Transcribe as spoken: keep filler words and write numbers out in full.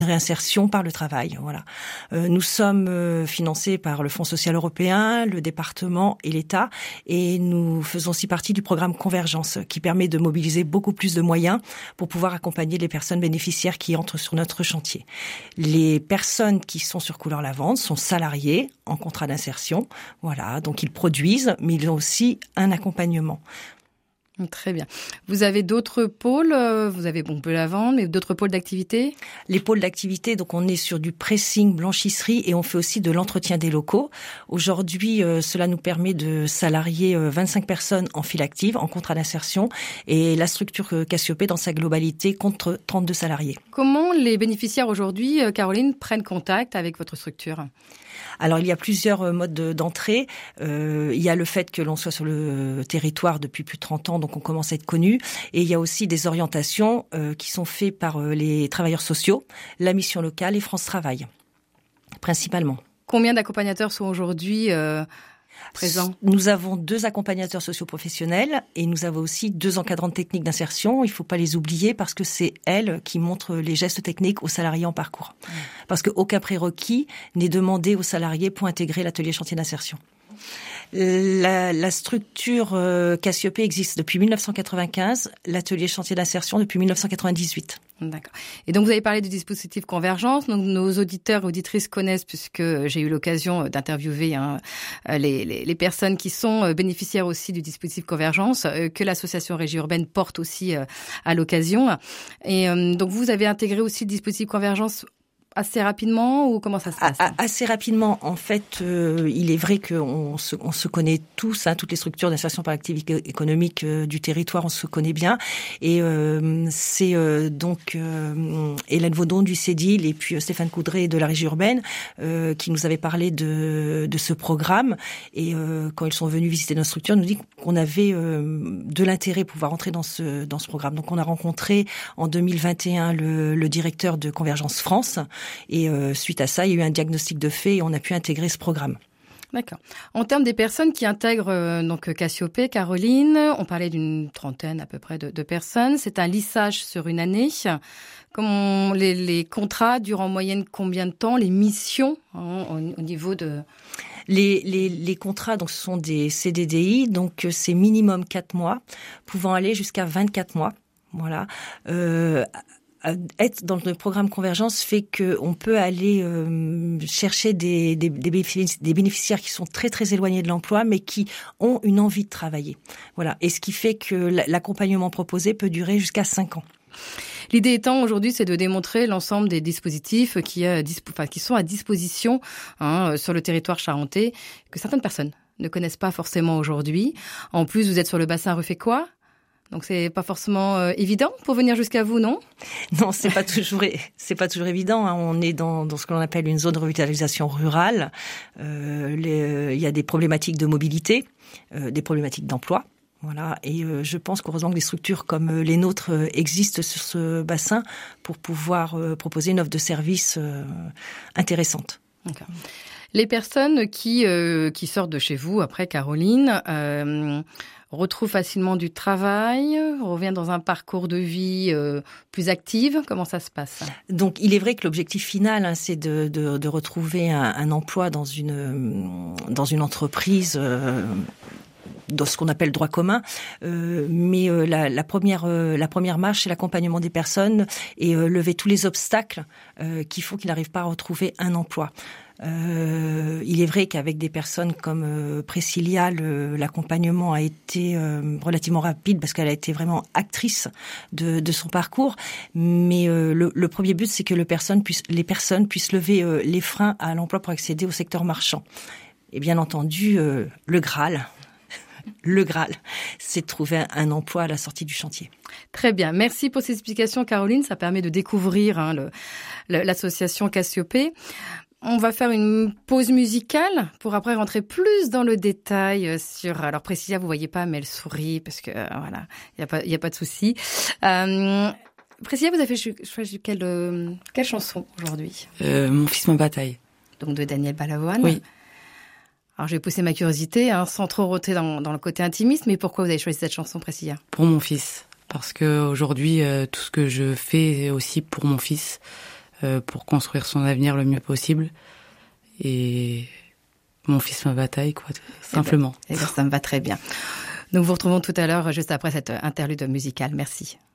réinsertion par le travail. Voilà. Euh, nous sommes euh, financés par le Fonds social européen, le département et l'État, et nous faisons aussi partie du programme Convergence, qui permet de mobiliser beaucoup plus de moyens pour pouvoir accompagner les personnes bénéficiaires qui entrent sur notre chantier. Les personnes qui sont sur Couleur Lavande sont salariées en contrat d'insertion. Voilà, donc ils produisent, mais ils ont aussi un accompagnement. Très bien. Vous avez d'autres pôles, vous avez bon peu lavande, mais d'autres pôles d'activité? Les pôles d'activité, donc on est sur du pressing, blanchisserie et on fait aussi de l'entretien des locaux. Aujourd'hui, euh, cela nous permet de salarier euh, vingt-cinq personnes en file active, en contrat d'insertion, et la structure euh, Cassiopée dans sa globalité compte trente-deux salariés. Comment les bénéficiaires aujourd'hui, euh, Caroline, prennent contact avec votre structure? Alors, il y a plusieurs modes d'entrée. Euh, il y a le fait que l'on soit sur le territoire depuis plus de trente ans, donc on commence à être connu. Et il y a aussi des orientations euh, qui sont faites par euh, les travailleurs sociaux, la mission locale et France Travail, principalement. Combien d'accompagnateurs sont aujourd'hui euh, présents? Nous avons deux accompagnateurs socioprofessionnels et nous avons aussi deux encadrantes techniques d'insertion. Il ne faut pas les oublier parce que c'est elles qui montrent les gestes techniques aux salariés en parcours. Mmh. Parce qu'aucun prérequis n'est demandé aux salariés pour intégrer l'atelier chantier d'insertion. La, la structure euh, Cassiopée existe depuis mille neuf cent quatre-vingt-quinze, l'atelier chantier d'insertion depuis mille neuf cent quatre-vingt-dix-huit. D'accord. Et donc, vous avez parlé du dispositif Convergence. Donc, nos auditeurs et auditrices connaissent, puisque j'ai eu l'occasion d'interviewer hein, les, les, les personnes qui sont bénéficiaires aussi du dispositif Convergence, que l'association Régie Urbaine porte aussi à l'occasion. Et euh, donc, vous avez intégré aussi le dispositif Convergence assez rapidement ou comment ça se passe? Assez rapidement. En fait, euh, il est vrai qu'on se, on se connaît tous, hein, toutes les structures d'insertion par l'activité économique euh, du territoire, on se connaît bien. Et euh, c'est euh, donc euh, Hélène Vaudon du Cédil et puis euh, Stéphane Coudray de la Régie Urbaine euh, qui nous avaient parlé de, de ce programme. Et euh, quand ils sont venus visiter notre structure, ils nous dit qu'on avait euh, de l'intérêt pour pouvoir entrer dans ce, dans ce programme. Donc on a rencontré en deux mille vingt et un le, le directeur de Convergence France. Et euh, suite à ça, il y a eu un diagnostic de fait et on a pu intégrer ce programme. D'accord. En termes des personnes qui intègrent euh, donc Cassiopée, Caroline, on parlait d'une trentaine à peu près de, de personnes. C'est un lissage sur une année. Comment les, les contrats durent en moyenne combien de temps? Les missions hein, au, au niveau de... Les, les, les contrats, donc, ce sont des C D D I, donc c'est minimum quatre mois, pouvant aller jusqu'à vingt-quatre mois. Voilà. Euh, Être dans le programme Convergence fait qu'on peut aller euh, chercher des, des, des, bénéficiaires, des bénéficiaires qui sont très très éloignés de l'emploi, mais qui ont une envie de travailler. Voilà. Et ce qui fait que l'accompagnement proposé peut durer jusqu'à cinq ans. L'idée étant aujourd'hui, c'est de démontrer l'ensemble des dispositifs qui, euh, dispo, enfin, qui sont à disposition hein, sur le territoire charentais, que certaines personnes ne connaissent pas forcément aujourd'hui. En plus, vous êtes sur le bassin Ruffécois. Donc c'est pas forcément euh, évident pour venir jusqu'à vous, non? Non, c'est pas toujours c'est pas toujours évident. Hein. On est dans, dans ce que l'on appelle une zone de revitalisation rurale. Euh, les, il y a des problématiques de mobilité, euh, des problématiques d'emploi. Voilà. Et euh, je pense qu'heureusement que des structures comme euh, les nôtres euh, existent sur ce bassin pour pouvoir euh, proposer une offre de service euh, intéressante. D'accord. Les personnes qui euh, qui sortent de chez vous après Caroline. Euh, retrouve facilement du travail, revient dans un parcours de vie euh, plus actif. Comment ça se passe? Donc, il est vrai que l'objectif final, hein, c'est de, de, de retrouver un, un emploi dans une dans une entreprise. Euh, dans ce qu'on appelle droit commun, euh, mais euh, la, la première euh, la première marche, c'est l'accompagnement des personnes et euh, lever tous les obstacles euh, qui font qu'ils n'arrivent pas à retrouver un emploi. Euh, il est vrai qu'avec des personnes comme euh, Priscilla, le, l'accompagnement a été euh, relativement rapide parce qu'elle a été vraiment actrice de, de son parcours. Mais euh, le, le premier but, c'est que le personne puisse, les personnes puissent lever euh, les freins à l'emploi pour accéder au secteur marchand. Et bien entendu, euh, le Graal. Le Graal, c'est de trouver un emploi à la sortie du chantier. Très bien. Merci pour ces explications, Caroline. Ça permet de découvrir hein, le, le, l'association Cassiopée. On va faire une pause musicale pour après rentrer plus dans le détail sur... Alors, Priscilla, vous voyez pas, mais elle sourit parce que, euh, voilà, il y a pas, il y a pas de souci. Euh, Priscilla, vous avez choisi quelle, euh, quelle chanson aujourd'hui? euh, Mon fils, ma bataille. Donc, de Daniel Balavoine. Oui. Alors, je vais pousser ma curiosité, hein, sans trop rôter dans, dans le côté intimiste, mais pourquoi vous avez choisi cette chanson, Priscilla? Pour mon fils. Parce que aujourd'hui, euh, tout ce que je fais est aussi pour mon fils. euh, pour construire son avenir le mieux possible. Et mon fils ma bataille, quoi, simplement. Eh ben, eh ben, ça me va très bien. Nous vous retrouvons tout à l'heure, juste après cette interlude musicale. Merci.